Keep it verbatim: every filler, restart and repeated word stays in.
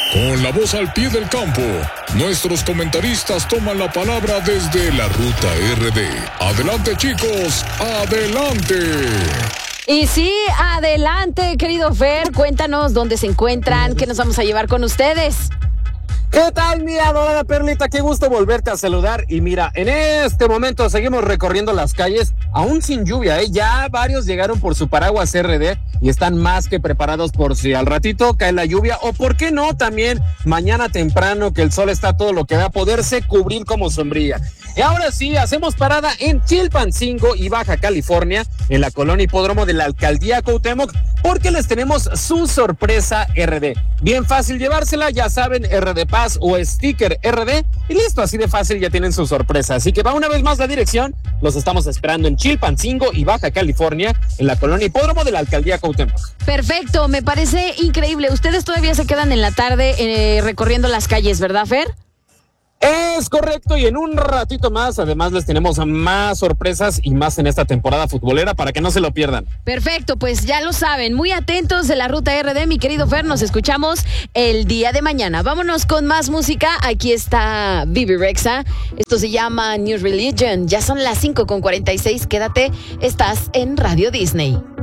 Con la voz al pie del campo, nuestros comentaristas toman la palabra desde la Ruta R D. Adelante, chicos, adelante. Y sí, adelante, querido Fer, cuéntanos dónde se encuentran, qué nos vamos a llevar con ustedes. ¿Qué tal, mi adorada Perlita? Qué gusto volverte a saludar. Y mira, en este momento seguimos recorriendo las calles, aún sin lluvia, ¿eh? Ya varios llegaron por su paraguas R D y están más que preparados por si al ratito cae la lluvia, o por qué no, también mañana temprano que el sol está todo lo que da, poderse cubrir como sombrilla. Y ahora sí, hacemos parada en Chilpancingo y Baja California, en la colonia Hipódromo de la Alcaldía Cuauhtémoc, porque les tenemos su sorpresa R D. Bien fácil llevársela, ya saben, R D Paz o sticker R D, y listo, así de fácil ya tienen su sorpresa. Así que va una vez más la dirección, los estamos esperando en Chilpancingo y Baja California, en la colonia Hipódromo de la Alcaldía Cuauhtémoc. Perfecto, me parece increíble. Ustedes todavía se quedan en la tarde eh, recorriendo las calles, ¿verdad, Fer? Es correcto, y en un ratito más, además, les tenemos más sorpresas y más en esta temporada futbolera para que no se lo pierdan. Perfecto, pues ya lo saben, muy atentos de la Ruta R D, mi querido Fer, nos escuchamos el día de mañana. Vámonos con más música, aquí está Bebe Rexha, esto se llama New Religion, ya son las cinco con cuarenta y seis, quédate, estás en Radio Disney.